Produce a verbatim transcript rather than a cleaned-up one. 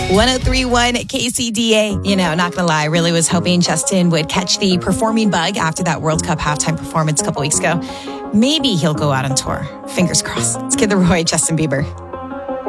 one oh three point one K C D A. You know, not gonna lie, I really was hoping Justin would catch the performing bug after that World Cup halftime performance a couple weeks ago. Maybe he'll go out on tour. Fingers crossed. It's Kid Laroi, Justin Bieber.